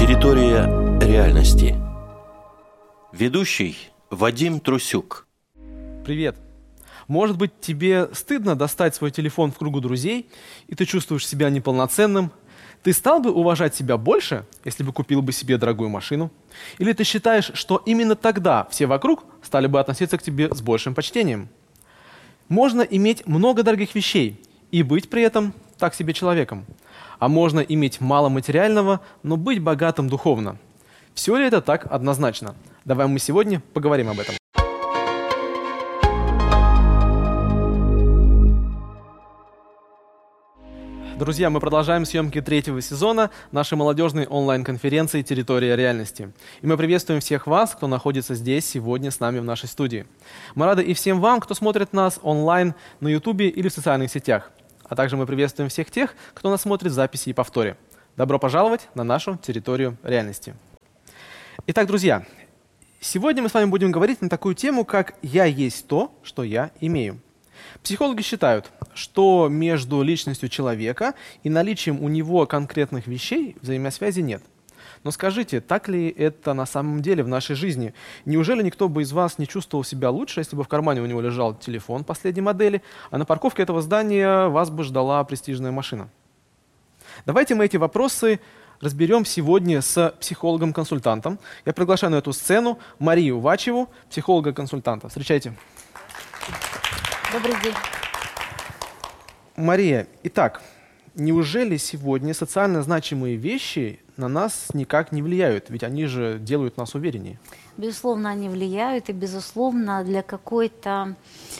Территория реальности. Ведущий Вадим Трусюк. Привет. Может быть, тебе стыдно достать свой телефон в кругу друзей, и ты чувствуешь себя неполноценным? Ты стал бы уважать себя больше, если бы купил бы себе дорогую машину? Или ты считаешь, что именно тогда все вокруг стали бы относиться к тебе с большим почтением? Можно иметь много дорогих вещей и быть при этом так себе человеком. А можно иметь мало материального, но быть богатым духовно. Все ли это так однозначно? Давай мы сегодня поговорим об этом. Друзья, мы продолжаем съемки 3-го сезона нашей молодежной онлайн-конференции «Территория реальности». И мы приветствуем всех вас, кто находится здесь сегодня с нами в нашей студии. Мы рады и всем вам, кто смотрит нас онлайн на YouTube или в социальных сетях. А также мы приветствуем всех тех, кто нас смотрит в записи и повторе. Добро пожаловать на нашу территорию реальности. Итак, друзья, сегодня мы с вами будем говорить на такую тему, как «Я есть то, что я имею». Психологи считают, что между личностью человека и наличием у него конкретных вещей взаимосвязи нет. Но скажите, так ли это на самом деле в нашей жизни? Неужели никто бы из вас не чувствовал себя лучше, если бы в кармане у него лежал телефон последней модели, а на парковке этого здания вас бы ждала престижная машина? Давайте мы эти вопросы разберем сегодня с психологом-консультантом. Я приглашаю на эту сцену Марию Вачеву, психолога-консультанта. Встречайте. Добрый день. Мария, итак, неужели сегодня социально значимые вещи на нас никак не влияют? Ведь они же делают нас увереннее. Безусловно, они влияют, и, безусловно, для какой-то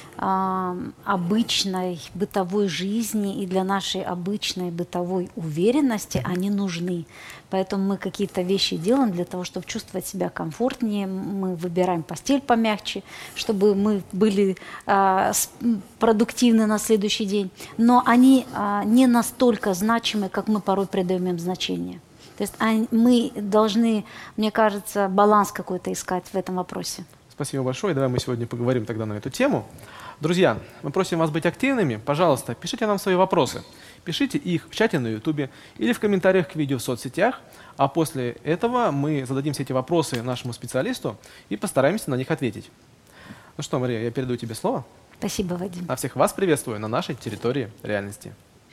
обычной бытовой жизни и для нашей обычной бытовой уверенности они нужны. Поэтому мы какие-то вещи делаем для того, чтобы чувствовать себя комфортнее. Мы выбираем постель помягче, чтобы мы были продуктивны на следующий день. Но они не настолько значимы, как мы порой придаем им значение. То есть мы должны, мне кажется, баланс какой-то искать в этом вопросе. Спасибо большое. Давай мы сегодня поговорим тогда на эту тему. Друзья, мы просим вас быть активными. Пожалуйста, пишите нам свои вопросы. Пишите их в чате на YouTube или в комментариях к видео в соцсетях. А после этого мы зададим все эти вопросы нашему специалисту и постараемся на них ответить. Ну что, Мария, я передаю тебе слово. Спасибо, Вадим. А всех вас приветствую на нашей территории реальности.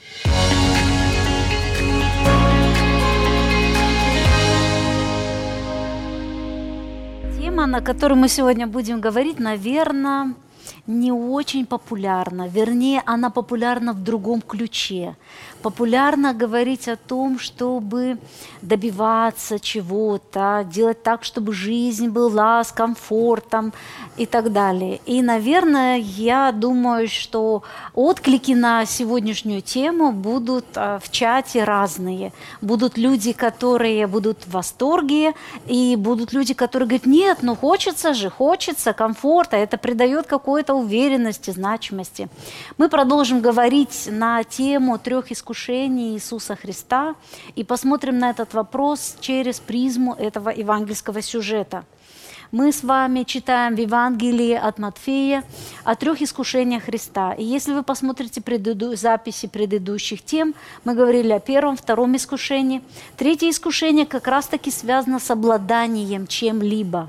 Тема, на которую мы сегодня будем говорить, наверное, не очень популярна. Вернее, она популярна в другом ключе. Популярно говорить о том, чтобы добиваться чего-то, делать так, чтобы жизнь была с комфортом и так далее. И, наверное, я думаю, что отклики на сегодняшнюю тему будут в чате разные. Будут люди, которые будут в восторге, и будут люди, которые говорят: нет, ну хочется же, хочется комфорта, это придает какой-то уверенности, значимости. Мы продолжим говорить на тему 3 искушений Иисуса Христа и посмотрим на этот вопрос через призму этого евангельского сюжета. Мы с вами читаем в Евангелии от Матфея о 3 искушениях Христа. И если вы посмотрите записи предыдущих тем, мы говорили о 1-м, 2-м искушении. 3-е искушение как раз-таки связано с обладанием чем-либо.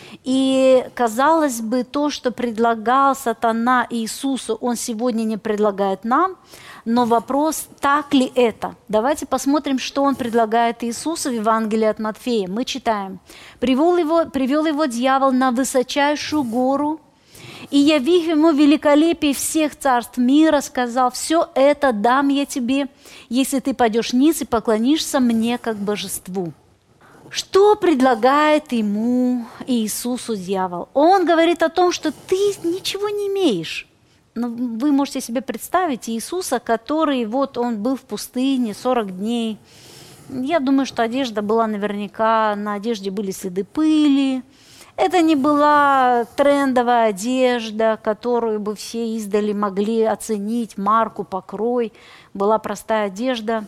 И, казалось бы, то, что предлагал сатана Иисусу, он сегодня не предлагает нам, но вопрос, так ли это? Давайте посмотрим, что он предлагает Иисусу в Евангелии от Матфея. Мы читаем. «Привел его дьявол на высочайшую гору, и, явив ему великолепие всех царств мира, сказал: все это дам я тебе, если ты пойдешь вниз и поклонишься мне как божеству». Что предлагает ему Иисусу дьявол? Он говорит о том, что ты ничего не имеешь. Но вы можете себе представить Иисуса, который он был в пустыне 40 дней. Я думаю, что одежда была наверняка, на одежде были следы пыли. Это не была трендовая одежда, которую бы все издали могли оценить, марку, покрой. Была простая одежда.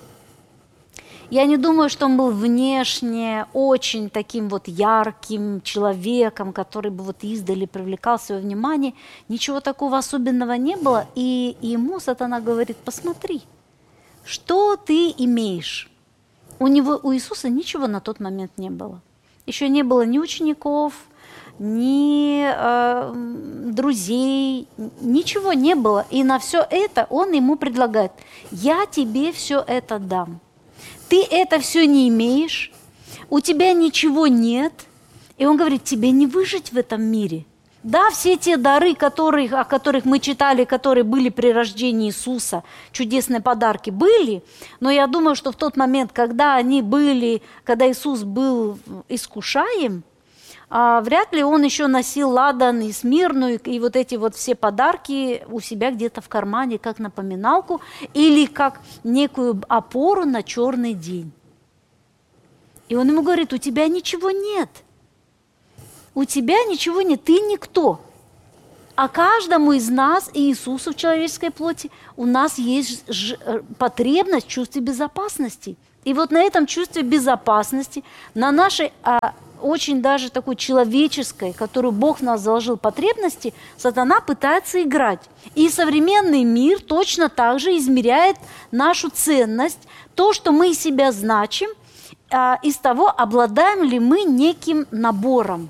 Я не думаю, что он был внешне очень таким ярким человеком, который бы издали привлекал свое внимание. Ничего такого особенного не было. И ему сатана говорит: посмотри, что ты имеешь. У Иисуса ничего на тот момент не было. Еще не было ни учеников, ни друзей, ничего не было. И на все это он ему предлагает: я тебе все это дам. Ты это все не имеешь, у тебя ничего нет. И он говорит: тебе не выжить в этом мире. Да, все те дары, о которых мы читали, которые были при рождении Иисуса, чудесные подарки были, но я думаю, что в тот момент, когда Иисус был искушаем, вряд ли он еще носил ладан и смирну, и вот эти вот все подарки у себя где-то в кармане, как напоминалку или как некую опору на черный день. И он ему говорит: у тебя ничего нет. У тебя ничего нет, ты никто. А каждому из нас, и Иисусу в человеческой плоти, у нас есть потребность в чувстве безопасности. И вот на этом чувстве безопасности, на нашей очень даже такой человеческой, которую Бог в нас заложил, потребности, сатана пытается играть. И современный мир точно так же измеряет нашу ценность, то, что мы из себя значим, из того, обладаем ли мы неким набором.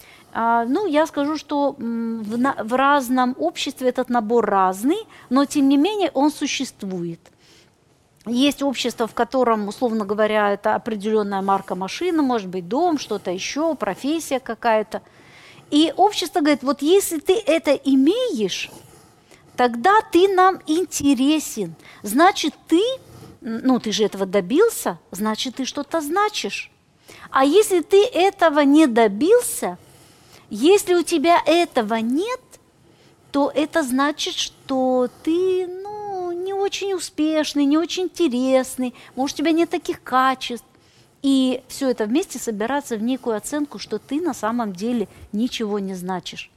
Я скажу, что в разном обществе этот набор разный, но тем не менее он существует. Есть общество, в котором, условно говоря, это определенная марка машины, может быть, дом, что-то еще, профессия какая-то. И общество говорит: вот если ты это имеешь, тогда ты нам интересен. Значит, ты же этого добился, значит, ты что-то значишь. А если ты этого не добился, если у тебя этого нет, то это значит, что ты не очень успешный, не очень интересный, может, у тебя нет таких качеств. И все это вместе собирается в некую оценку, что ты на самом деле ничего не значишь.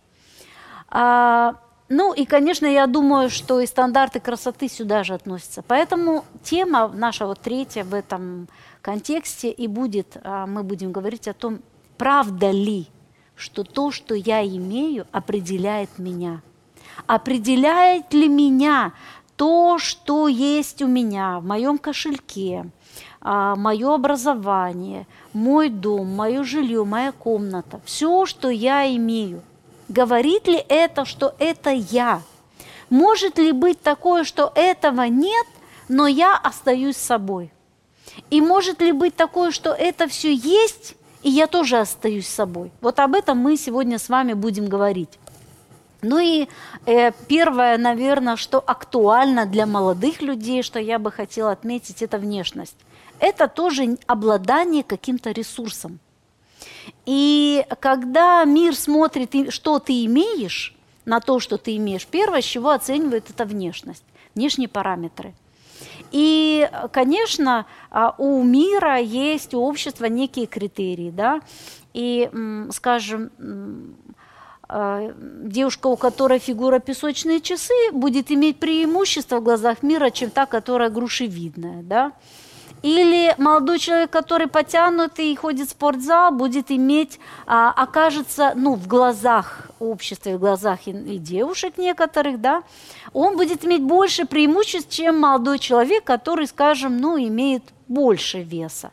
И, конечно, я думаю, что и стандарты красоты сюда же относятся. Поэтому тема наша вот третья в этом контексте и будет, мы будем говорить о том, правда ли, что то, что я имею, определяет меня. Определяет ли меня то, что есть у меня в моем кошельке, мое образование, мой дом, мое жилье, моя комната, все, что я имею. Говорит ли это, что это я? Может ли быть такое, что этого нет, но я остаюсь собой? И может ли быть такое, что это все есть, и я тоже остаюсь собой? Вот об этом мы сегодня с вами будем говорить. Первое, наверное, что актуально для молодых людей, что я бы хотела отметить, это внешность. Это тоже обладание каким-то ресурсом. И когда мир смотрит, что ты имеешь, на то, что ты имеешь, первое, с чего оценивает, это внешность, внешние параметры. И, конечно, у мира есть, у общества некие критерии, да, и, скажем, девушка, у которой фигура песочные часы, будет иметь преимущество в глазах мира, чем та, которая грушевидная, да. Или молодой человек, который потянутый и ходит в спортзал, будет иметь, окажется, в глазах общества, в глазах и девушек некоторых, да, он будет иметь больше преимуществ, чем молодой человек, который, скажем, имеет больше веса.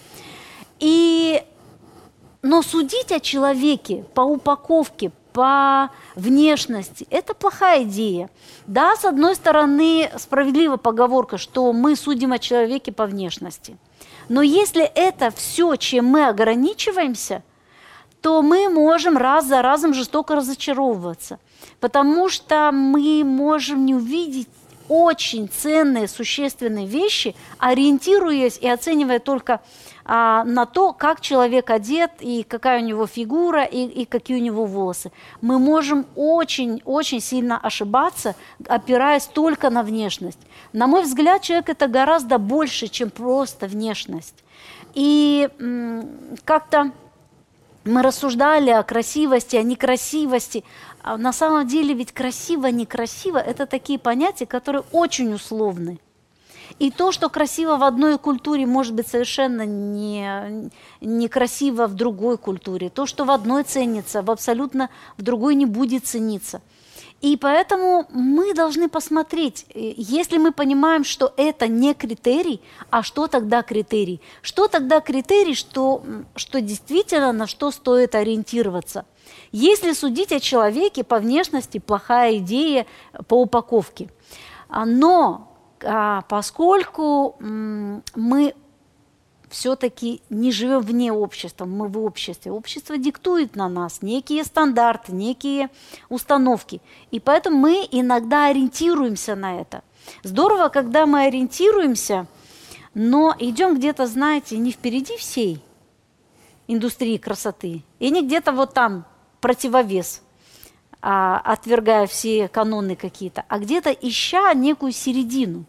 Но судить о человеке по упаковке, по внешности – это плохая идея. Да, с одной стороны, справедлива поговорка, что мы судим о человеке по внешности. Но если это все, чем мы ограничиваемся, то мы можем раз за разом жестоко разочаровываться, потому что мы можем не увидеть очень ценные, существенные вещи, ориентируясь и оценивая только на то, как человек одет, и какая у него фигура, и какие у него волосы. Мы можем очень-очень сильно ошибаться, опираясь только на внешность. На мой взгляд, человек – это гораздо больше, чем просто внешность. И как-то мы рассуждали о красивости, о некрасивости. На самом деле ведь красиво-некрасиво – это такие понятия, которые очень условны. И то, что красиво в одной культуре, может быть совершенно некрасиво в другой культуре. То, что в одной ценится, абсолютно в другой не будет цениться. И поэтому мы должны посмотреть, если мы понимаем, что это не критерий, а что тогда критерий? Что тогда критерий, что действительно на что стоит ориентироваться? Если судить о человеке по внешности, плохая идея по упаковке. Но поскольку мы все-таки не живем вне общества, мы в обществе. Общество диктует на нас некие стандарты, некие установки. И поэтому мы иногда ориентируемся на это. Здорово, когда мы ориентируемся, но идем где-то, знаете, не впереди всей индустрии красоты, и не где-то вот там противовес, отвергая все каноны какие-то, а где-то ища некую середину.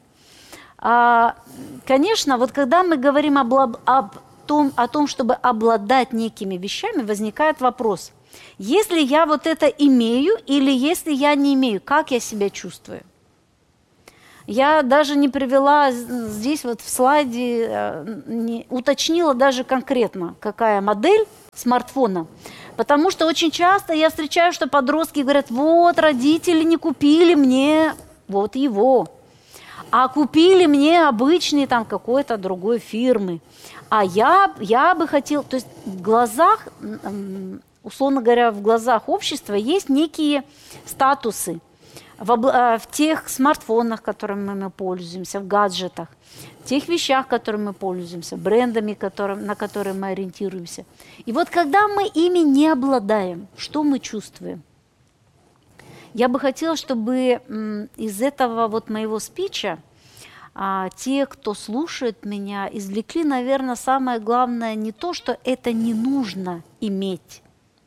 Конечно, вот когда мы говорим о том, чтобы обладать некими вещами, возникает вопрос, если я вот это имею или если я не имею, как я себя чувствую? Я даже не привела здесь вот в слайде, не уточнила даже конкретно, какая модель смартфона, потому что очень часто я встречаю, что подростки говорят, вот родители не купили мне вот его, а купили мне обычный там какой-то другой фирмы. А я бы хотел, то есть в глазах, условно говоря, в глазах общества есть некие статусы в тех смартфонах, которыми мы пользуемся, в гаджетах, в тех вещах, которыми мы пользуемся, брендами, на которые мы ориентируемся. И вот когда мы ими не обладаем, что мы чувствуем? Я бы хотела, чтобы из этого вот моего спича те, кто слушает меня, извлекли, наверное, самое главное не то, что это не нужно иметь,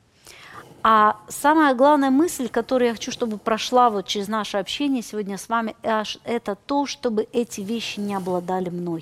а самая главная мысль, которую я хочу, чтобы прошла вот через наше общение сегодня с вами, это то, чтобы эти вещи не обладали мной.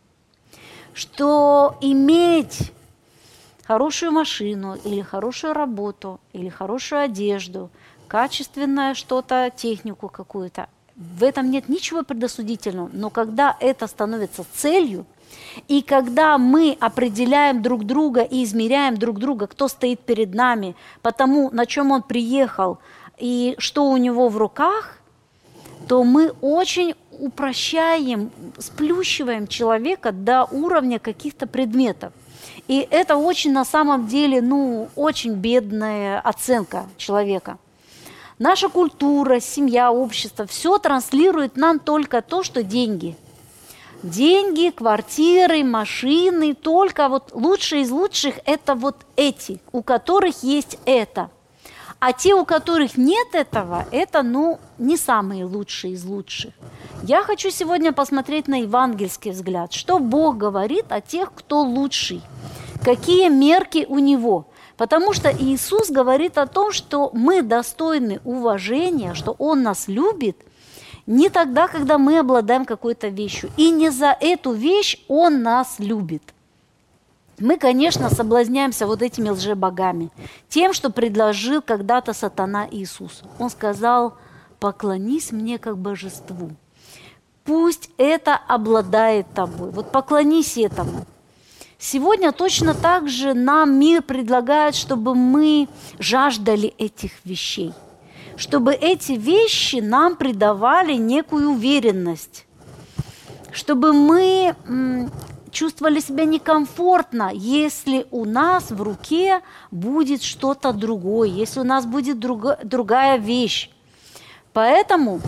Что иметь хорошую машину или хорошую работу, или хорошую одежду, качественное что-то, технику какую-то, в этом нет ничего предосудительного. Но когда это становится целью, и когда мы определяем друг друга и измеряем друг друга, кто стоит перед нами, по тому, на чем он приехал и что у него в руках, то мы очень упрощаем, сплющиваем человека до уровня каких-то предметов. И это очень на самом деле, очень бедная оценка человека. Наша культура, семья, общество, все транслирует нам только то, что деньги. Деньги, квартиры, машины, только вот лучшие из лучших – это вот эти, у которых есть это. А те, у которых нет этого, это, не самые лучшие из лучших. Я хочу сегодня посмотреть на евангельский взгляд, что Бог говорит о тех, кто лучший, какие мерки у Него. Потому что Иисус говорит о том, что мы достойны уважения, что Он нас любит не тогда, когда мы обладаем какой-то вещью. И не за эту вещь Он нас любит. Мы, конечно, соблазняемся вот этими лжебогами, тем, что предложил когда-то сатана Иисусу. Он сказал, поклонись мне как божеству. Пусть это обладает тобой. Вот поклонись этому. Сегодня точно так же нам мир предлагает, чтобы мы жаждали этих вещей, чтобы эти вещи нам придавали некую уверенность, чтобы мы чувствовали себя некомфортно, если у нас в руке будет что-то другое, если у нас будет другая вещь. Поэтому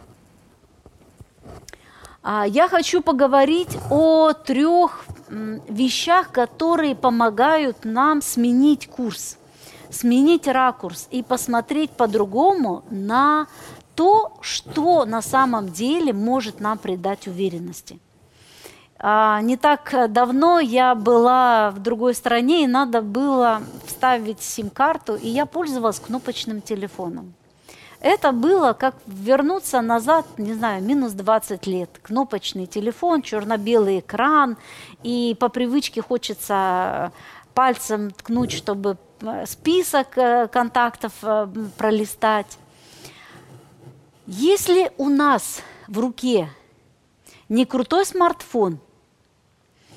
я хочу поговорить о 3 вещах, которые помогают нам сменить курс, сменить ракурс и посмотреть по-другому на то, что на самом деле может нам придать уверенности. Не так давно я была в другой стране, и надо было вставить сим-карту, и я пользовалась кнопочным телефоном. Это было как вернуться назад, не знаю, минус 20 лет. Кнопочный телефон, черно-белый экран, и по привычке хочется пальцем ткнуть, чтобы список контактов пролистать. Если у нас в руке не крутой смартфон,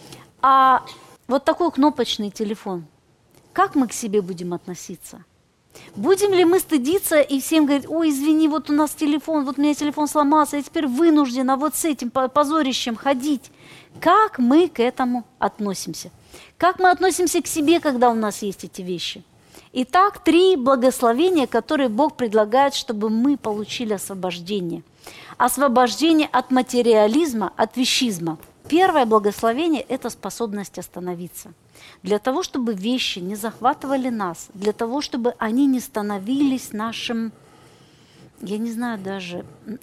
а вот такой кнопочный телефон, как мы к себе будем относиться? Будем ли мы стыдиться и всем говорить: ой, извини, вот у нас телефон, вот у меня телефон сломался, я теперь вынуждена вот с этим позорищем ходить? Как мы к этому относимся? Как мы относимся к себе, когда у нас есть эти вещи? Итак, 3 благословения, которые Бог предлагает, чтобы мы получили освобождение. Освобождение от материализма, от вещизма. Первое благословение – это способность остановиться. Для того, чтобы вещи не захватывали нас, для того, чтобы они не становились нашим, я не знаю даже,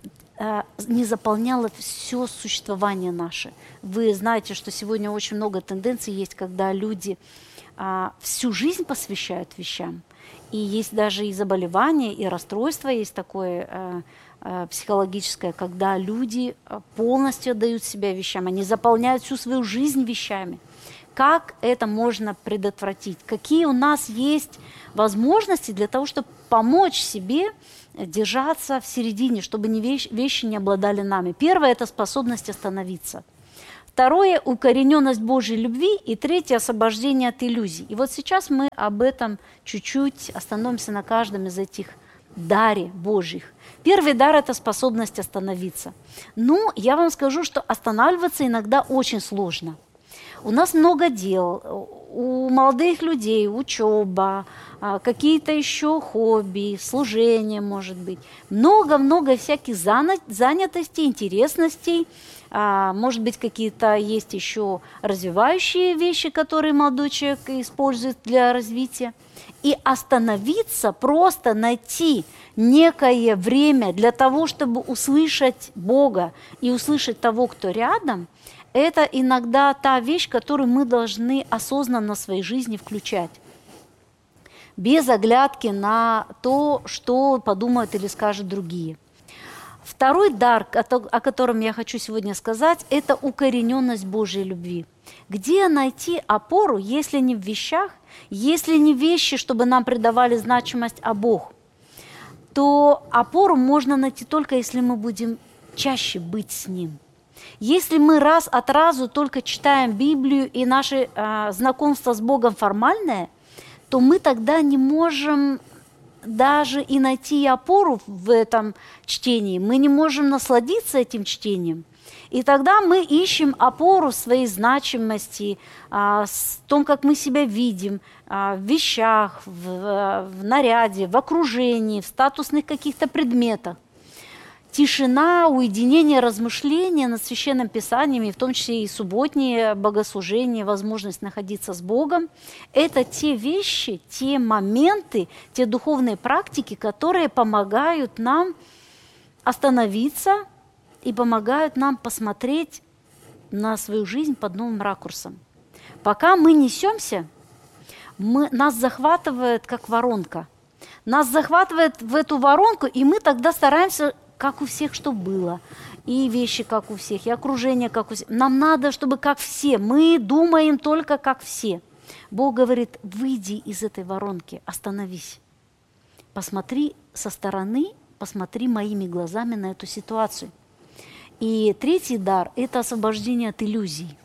не заполняло все существование наше. Вы знаете, что сегодня очень много тенденций есть, когда люди всю жизнь посвящают вещам. И есть даже и заболевания, и расстройства, есть такое психологическое, когда люди полностью отдают себя вещам, они заполняют всю свою жизнь вещами. Как это можно предотвратить? Какие у нас есть возможности для того, чтобы помочь себе держаться в середине, чтобы вещи не обладали нами? Первое – это способность остановиться. Второе – укорененность Божьей любви. И третье – освобождение от иллюзий. И вот сейчас мы об этом чуть-чуть остановимся на каждом из этих даре Божьих. Первый дар – это способность остановиться. Ну, я вам скажу, что останавливаться иногда очень сложно. У нас много дел, у молодых людей учеба, какие-то еще хобби, служение, может быть. Много-много всяких занятостей, интересностей. Может быть, какие-то есть еще развивающие вещи, которые молодой человек использует для развития. И остановиться, просто найти некое время для того, чтобы услышать Бога и услышать того, кто рядом, это иногда та вещь, которую мы должны осознанно в своей жизни включать. Без оглядки на то, что подумают или скажут другие. Второй дар, о котором я хочу сегодня сказать, это укорененность Божьей любви. Где найти опору, если не в вещах, если не вещи, чтобы нам придавали значимость, а Бог? То опору можно найти только, если мы будем чаще быть с Ним. Если мы раз от разу только читаем Библию и наше знакомство с Богом формальное, то мы тогда не можем даже и найти опору в этом чтении. Мы не можем насладиться этим чтением. И тогда мы ищем опору в своей значимости, в том, как мы себя видим, в вещах, в наряде, в окружении, в статусных каких-то предметах. Тишина, уединение, размышления над Священным Писанием, в том числе и субботние богослужения, возможность находиться с Богом, это те вещи, те моменты, те духовные практики, которые помогают нам остановиться и помогают нам посмотреть на свою жизнь под новым ракурсом. Пока мы несемся, нас захватывает как воронка. Нас захватывает в эту воронку, и мы тогда стараемся, как у всех, что было. И вещи, как у всех, и окружение, как у всех. Нам надо, чтобы как все. Мы думаем только как все. Бог говорит: выйди из этой воронки, остановись. Посмотри со стороны, посмотри моими глазами на эту ситуацию. И третий дар – это освобождение от иллюзий.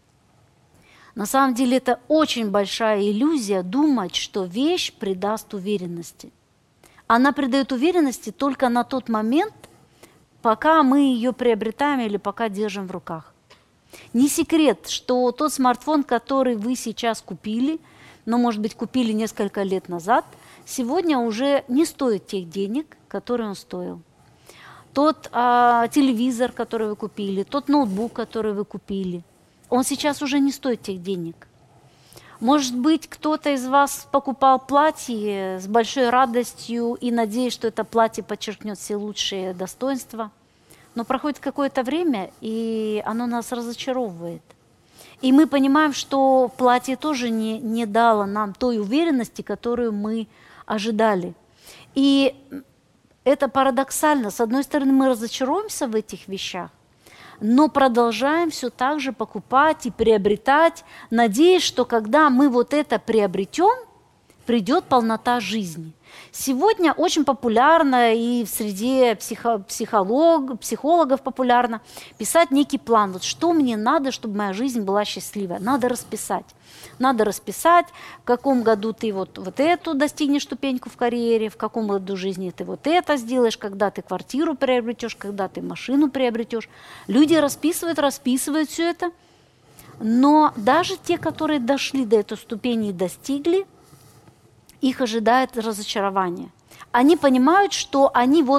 На самом деле это очень большая иллюзия думать, что вещь придаст уверенности. Она придает уверенности только на тот момент, пока мы ее приобретаем или пока держим в руках. Не секрет, что тот смартфон, который вы сейчас купили, но, может быть, купили несколько лет назад, сегодня уже не стоит тех денег, которые он стоил. Тот телевизор, который вы купили, тот ноутбук, который вы купили, он сейчас уже не стоит тех денег. Может быть, кто-то из вас покупал платье с большой радостью и надеясь, что это платье подчеркнет все лучшие достоинства. Но проходит какое-то время, и оно нас разочаровывает. И мы понимаем, что платье тоже не дало нам той уверенности, которую мы ожидали. И это парадоксально. С одной стороны, мы разочаруемся в этих вещах, но продолжаем все так же покупать и приобретать, надеясь, что когда мы вот это приобретем, придет полнота жизни. Сегодня очень популярно и в среде психологов популярно писать некий план. Вот что мне надо, чтобы моя жизнь была счастливая? Надо расписать. Надо расписать, в каком году ты вот эту достигнешь ступеньку в карьере, в каком году жизни ты вот это сделаешь, когда ты квартиру приобретешь, когда ты машину приобретешь. Люди расписывают все это. Но даже те, которые дошли до этой ступени и достигли, их ожидает разочарование. Они понимают, что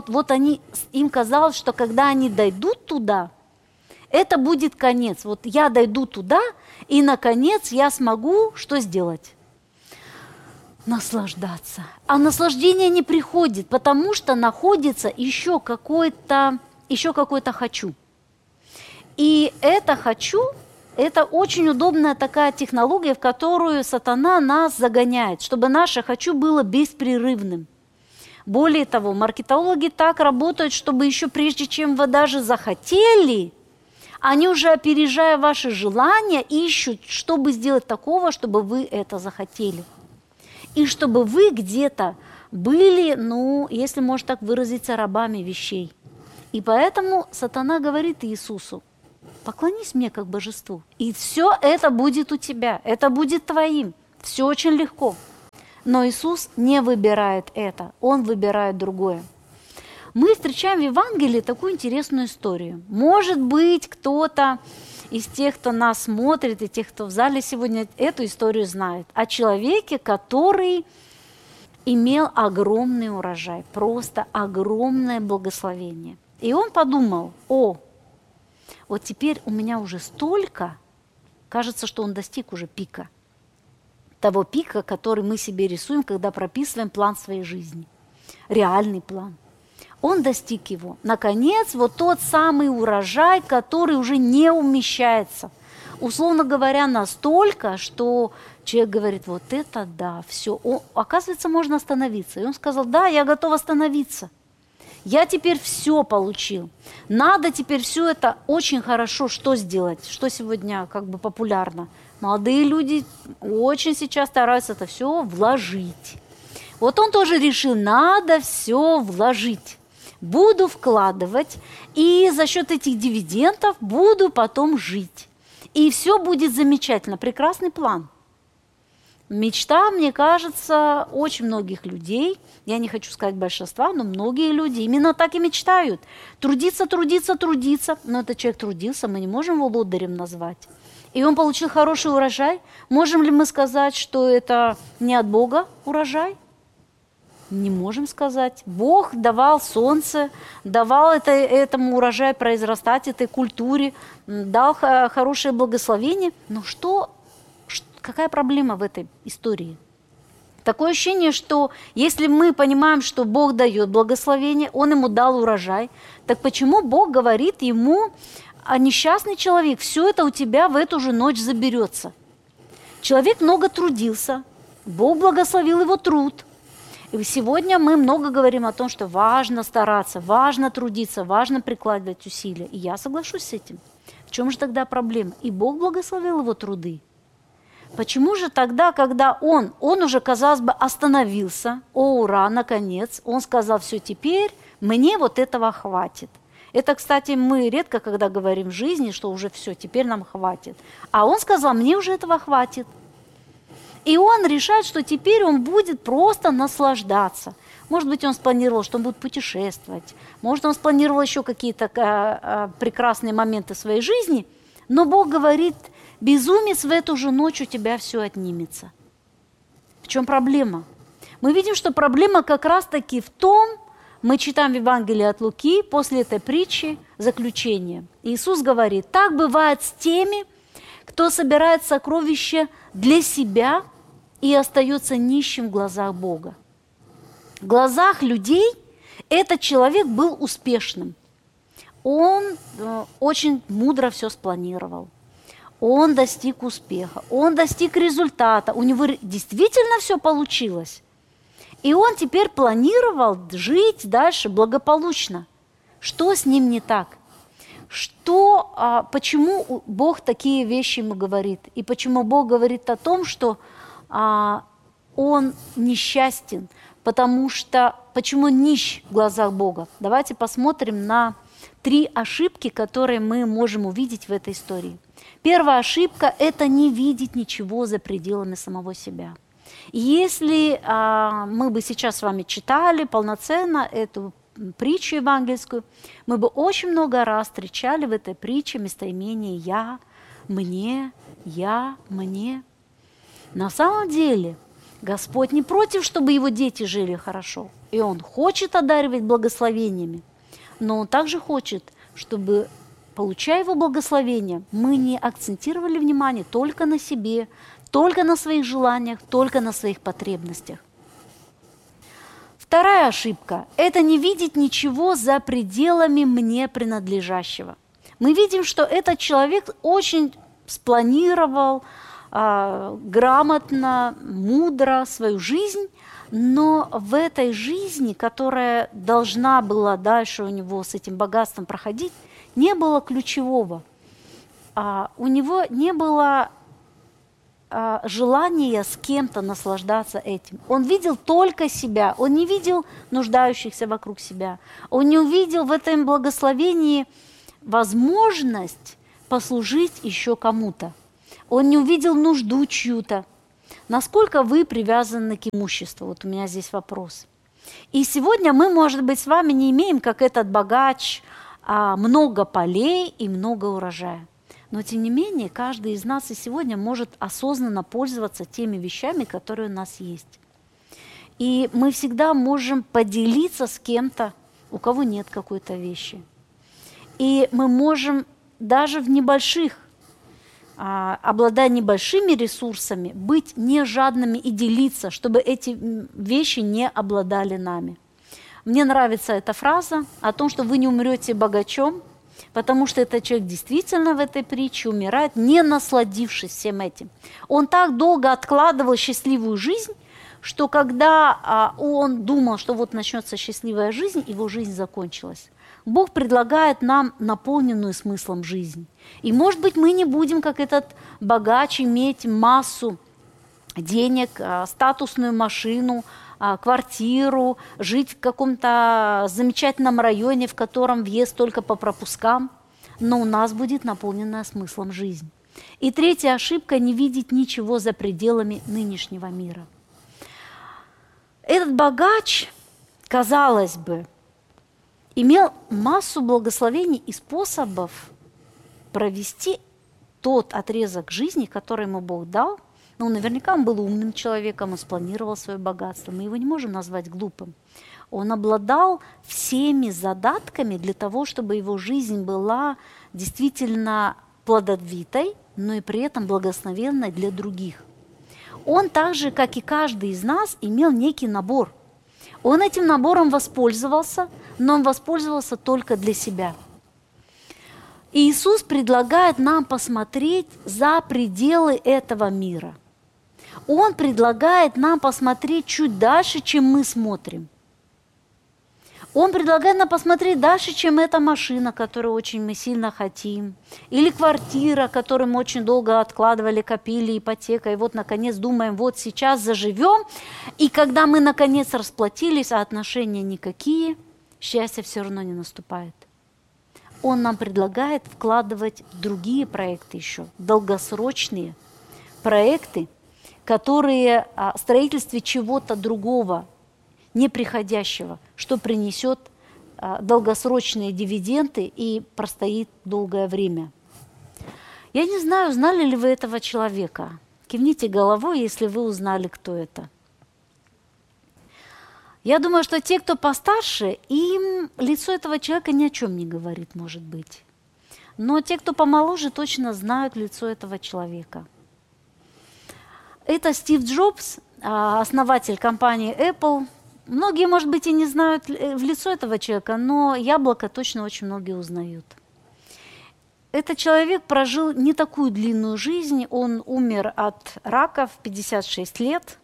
им казалось, что когда они дойдут туда, это будет конец. Вот я дойду туда, и, наконец, я смогу что сделать? Наслаждаться. А наслаждение не приходит, потому что находится еще какое-то «хочу». И это «хочу» – это очень удобная такая технология, в которую сатана нас загоняет, чтобы наше «хочу» было беспрерывным. Более того, маркетологи так работают, чтобы еще прежде чем вы даже захотели, они уже, опережая ваши желания, ищут, чтобы сделать такого, чтобы вы это захотели. И чтобы вы где-то были, если можно так выразиться, рабами вещей. И поэтому сатана говорит Иисусу: поклонись мне как божеству, и все это будет у тебя, это будет твоим. Все очень легко. Но Иисус не выбирает это, Он выбирает другое. Мы встречаем в Евангелии такую интересную историю. Может быть, кто-то из тех, кто нас смотрит, и тех, кто в зале сегодня, эту историю знает. О человеке, который имел огромный урожай, просто огромное благословение. И он подумал: вот теперь у меня уже столько, кажется, что он достиг уже пика. Того пика, который мы себе рисуем, когда прописываем план своей жизни. Реальный план. Он достиг его. Наконец, вот тот самый урожай, который уже не умещается. Условно говоря, настолько, что человек говорит: вот это да, все. Оказывается, можно остановиться. И он сказал: да, я готов остановиться. Я теперь все получил. Надо теперь все это очень хорошо что сделать? Что сегодня популярно? Молодые люди очень сейчас стараются это все вложить. Вот он тоже решил: надо все вложить. Буду вкладывать, и за счет этих дивидендов буду потом жить. И все будет замечательно. Прекрасный план. Мечта, мне кажется, очень многих людей, я не хочу сказать большинства, но многие люди именно так и мечтают. Трудиться. Но этот человек трудился, мы не можем его лодырем назвать. И он получил хороший урожай. Можем ли мы сказать, что это не от Бога урожай? Не можем сказать. Бог давал солнце, давал этому урожаю произрастать, этой культуре, дал хорошее благословение. Но какая проблема в этой истории? Такое ощущение, что если мы понимаем, что Бог дает благословение, Он ему дал урожай, так почему Бог говорит ему: а несчастный человек, все это у тебя в эту же ночь заберется? Человек много трудился, Бог благословил его труд. И сегодня мы много говорим о том, что важно стараться, важно трудиться, важно прикладывать усилия. И я соглашусь с этим. В чем же тогда проблема? И Бог благословил его труды. Почему же тогда, когда он уже, казалось бы, остановился, ура, наконец, он сказал: все, теперь мне вот этого хватит. Это, кстати, мы редко когда говорим в жизни, что уже все, теперь нам хватит. А он сказал: мне уже этого хватит. И он решает, что теперь он будет просто наслаждаться. Может быть, он спланировал, что он будет путешествовать. Может, он спланировал еще какие-то прекрасные моменты своей жизни. Но Бог говорит: безумец, в эту же ночь у тебя все отнимется. В чем проблема? Мы видим, что проблема как раз-таки в том, мы читаем в Евангелии от Луки, после этой притчи, заключение. Иисус говорит: так бывает с теми, кто собирает сокровища для себя и остается нищим в глазах Бога. В глазах людей этот человек был успешным. Он очень мудро все спланировал. Он достиг успеха, он достиг результата, у него действительно все получилось. И он теперь планировал жить дальше благополучно. Что с ним не так? Почему Бог такие вещи ему говорит? И почему Бог говорит о том, что он несчастен, потому что почему он нищ в глазах Бога? Давайте посмотрим на 3 ошибки, которые мы можем увидеть в этой истории. Первая ошибка – это не видеть ничего за пределами самого себя. И если мы бы сейчас с вами читали полноценно эту притчу евангельскую, мы бы очень много раз встречали в этой притче местоимение «я», «мне», «я», «мне». На самом деле Господь не против, чтобы его дети жили хорошо, и Он хочет одаривать благословениями, но Он также хочет, чтобы, получая Его благословение, мы не акцентировали внимание только на себе, только на своих желаниях, только на своих потребностях. Вторая ошибка – это не видеть ничего за пределами мне принадлежащего. Мы видим, что этот человек очень спланировал грамотно, мудро свою жизнь, но в этой жизни, которая должна была дальше у него с этим богатством проходить, не было ключевого. У него не было желания с кем-то наслаждаться этим. Он видел только себя, он не видел нуждающихся вокруг себя, он не увидел в этом благословении возможность послужить еще кому-то. Он не увидел нужду чью-то. Насколько вы привязаны к имуществу? Вот у меня здесь вопрос. И сегодня мы, может быть, с вами не имеем, как этот богач, много полей и много урожая. Но, тем не менее, каждый из нас и сегодня может осознанно пользоваться теми вещами, которые у нас есть. И мы всегда можем поделиться с кем-то, у кого нет какой-то вещи. И мы можем даже в небольших, обладая небольшими ресурсами, быть не жадными и делиться, чтобы эти вещи не обладали нами. Мне нравится эта фраза о том, что вы не умрете богачом, потому что этот человек действительно в этой притче умирает, не насладившись всем этим. Он так долго откладывал счастливую жизнь, что когда он думал, что вот начнется счастливая жизнь, его жизнь закончилась. Бог предлагает нам наполненную смыслом жизнь. И, может быть, мы не будем, как этот богач, иметь массу денег, статусную машину, квартиру, жить в каком-то замечательном районе, в котором въезд только по пропускам, но у нас будет наполненная смыслом жизнь. И третья ошибка – не видеть ничего за пределами нынешнего мира. Этот богач, казалось бы, имел массу благословений и способов провести тот отрезок жизни, который ему Бог дал. Ну, наверняка он был умным человеком, он спланировал свое богатство. Мы его не можем назвать глупым. Он обладал всеми задатками для того, чтобы его жизнь была действительно плодовитой, но и при этом благословенной для других. Он так же, как и каждый из нас, имел некий набор. Он этим набором воспользовался, но он воспользовался только для себя. И Иисус предлагает нам посмотреть за пределы этого мира. Он предлагает нам посмотреть чуть дальше, чем мы смотрим. Он предлагает нам посмотреть дальше, чем эта машина, которую очень мы сильно хотим, или квартира, которую мы очень долго откладывали, копили, ипотека, и вот, наконец, думаем, вот сейчас заживем, и когда мы, наконец, расплатились, а отношения никакие, счастье все равно не наступает. Он нам предлагает вкладывать в другие проекты еще, долгосрочные проекты, которые о строительстве чего-то другого, неприходящего, что принесет долгосрочные дивиденды и простоит долгое время. Я не знаю, знали ли вы этого человека. Кивните головой, если вы узнали, кто это. Я думаю, что те, кто постарше, им лицо этого человека ни о чем не говорит, может быть. Но те, кто помоложе, точно знают лицо этого человека. Это Стив Джобс, основатель компании Apple. Многие, может быть, и не знают в лицо этого человека, но яблоко точно очень многие узнают. Этот человек прожил не такую длинную жизнь, он умер от рака в 56 лет.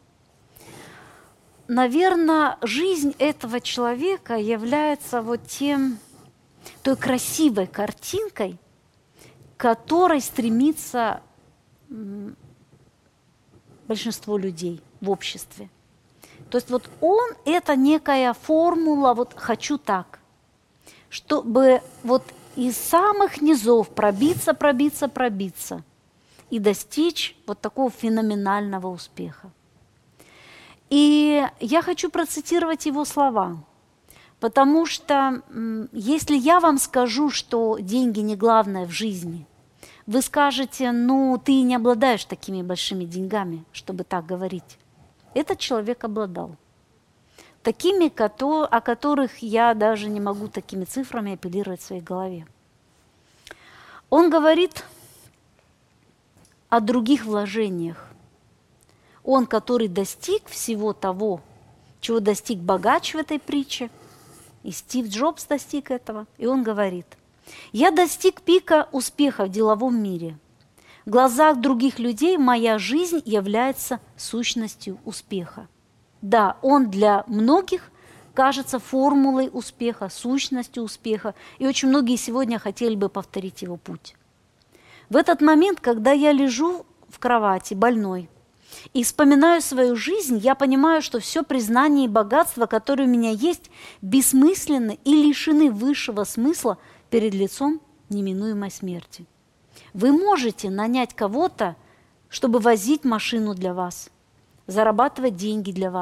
Наверное, жизнь этого человека является вот той красивой картинкой, к которой стремится большинство людей. в обществе. То есть вот он – это некая формула, вот «хочу так», чтобы вот из самых низов пробиться и достичь вот такого феноменального успеха. И я хочу процитировать его слова, потому что если я вам скажу, что деньги не главное в жизни, вы скажете, ну, ты не обладаешь такими большими деньгами, чтобы так говорить. Этот человек обладал. Такими, о которых я даже не могу такими цифрами апеллировать в своей голове. Он говорит о других вложениях. Он, который достиг всего того, чего достиг богач в этой притче, и Стив Джобс достиг этого, и он говорит: «Я достиг пика успеха в деловом мире. В глазах других людей моя жизнь является сущностью успеха». Да, он для многих кажется формулой успеха, сущностью успеха, и очень многие сегодня хотели бы повторить его путь. В этот момент, когда я лежу в кровати больной и вспоминаю свою жизнь, я понимаю, что все признание и богатство, которые у меня есть, бессмысленны и лишены высшего смысла перед лицом неминуемой смерти. Вы можете нанять кого-то, чтобы возить машину для вас, зарабатывать деньги для вас,